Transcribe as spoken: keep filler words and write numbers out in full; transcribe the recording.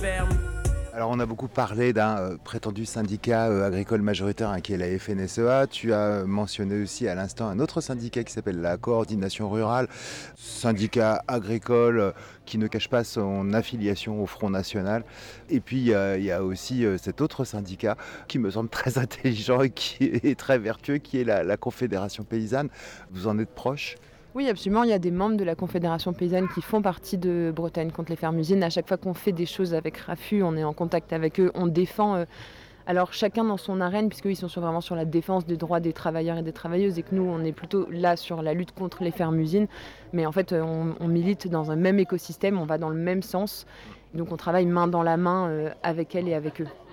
fermes. Alors on a beaucoup parlé d'un euh, prétendu syndicat euh, agricole majoritaire hein, qui est la F N S E A. Tu as mentionné aussi à l'instant un autre syndicat qui s'appelle la Coordination Rurale, syndicat agricole euh, qui ne cache pas son affiliation au Front National. Et puis il y a, il y a aussi euh, cet autre syndicat qui me semble très intelligent et qui est très vertueux, qui est la, la Confédération Paysanne. Vous en êtes proche? Oui, absolument. Il y a des membres de la Confédération paysanne qui font partie de Bretagne contre les fermes-usines. À chaque fois qu'on fait des choses avec RAFU, on est en contact avec eux, on défend. Euh, alors chacun dans son arène, puisqu'ils sont sur- vraiment sur la défense des droits des travailleurs et des travailleuses, et que nous, on est plutôt là sur la lutte contre les fermes-usines. Mais en fait, euh, on, on milite dans un même écosystème, on va dans le même sens. Donc on travaille main dans la main euh, avec elles et avec eux.